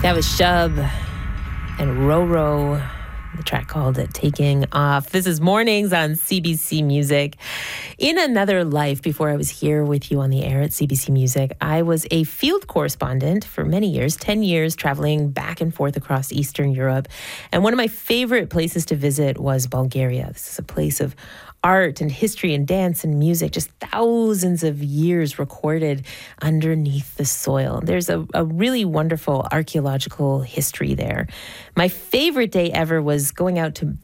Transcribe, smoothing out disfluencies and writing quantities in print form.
That was Shub and Roro, the track called Taking Off. This is Mornings on CBC Music. In another life, before I was here with you on the air at CBC Music, I was a field correspondent for many years, 10 years, traveling back and forth across Eastern Europe. And one of my favorite places to visit was Bulgaria. This is a place of art and history and dance and music, just thousands of years recorded underneath the soil. There's a really wonderful archaeological history there. My favorite day ever was going out to